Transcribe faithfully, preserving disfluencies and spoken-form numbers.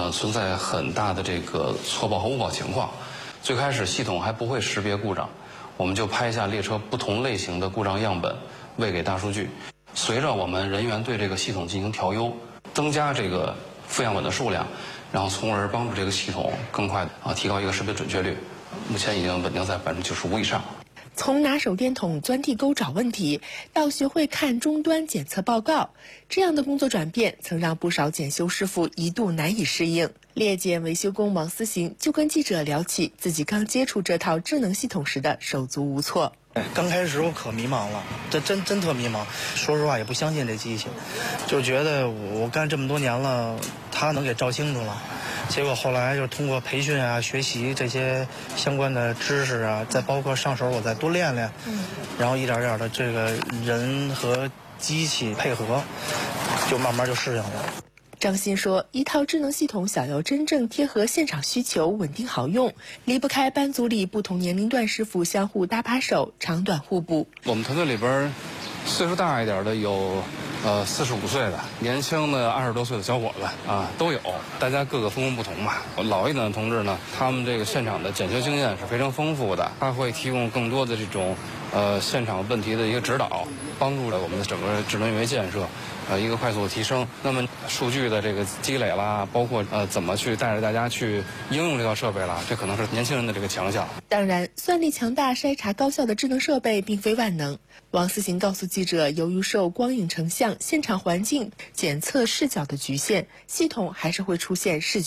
呢存在很大的这个错报和误报情况。最开始系统还不会识别故障，我们就拍下列车不同类型的故障样本，喂给大数据。随着我们人员对这个系统进行调优，增加这个负样本的数量，然后从而帮助这个系统更快啊提高一个识别准确率。目前已经稳定在百分之九十五以上。 从拿手电筒钻地沟找问题，到学会看终端检测报告，这样的工作转变曾让不少检修师傅一度难以适应。猎检维修工王思行就跟记者聊起自己刚接触这套智能系统时的手足无措。 刚开始我可迷茫了，这真真特迷茫。说实话，也不相信这机器，就觉得我干这么多年了，它能给照清楚了。结果后来就通过培训啊、学习这些相关的知识啊，再包括上手我再多练练，嗯，然后一点点的这个人和机器配合，就慢慢就适应了。 张鑫说，一套智能系统想要真正贴合现场需求、稳定好用，离不开班组里不同年龄段师傅相互搭把手，长短互补。 我们团队里边岁数大一点的有呃四十五岁的，年轻的二十多岁的小伙子啊都有，大家各个风格不同吧。老一点的同志呢，他们这个现场的检修经验是非常丰富的，他会提供更多的这种呃现场问题的一个指导，帮助了我们的整个智能运维建设呃一个快速的提升。那么数据的这个积累啦，包括呃怎么去带着大家去应用这套设备啦，这可能是年轻人的这个强项。 当然，算力强大、筛查高效的智能设备并非万能。王思行告诉记者，由于受光影成像、现场环境检测视角的局限，系统还是会出现视觉